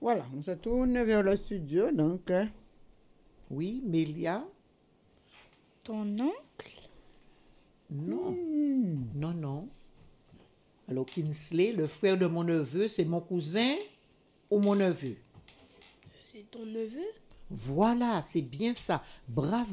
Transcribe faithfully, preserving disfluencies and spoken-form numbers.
Voilà, on se tourne vers le studio, donc. euh, Oui, Mélia? Ton oncle? Non, hmm, non, non. Alors, Kinsley, le frère de mon neveu, c'est mon cousin ou mon neveu? C'est ton neveu? Voilà, c'est bien ça. Bravo.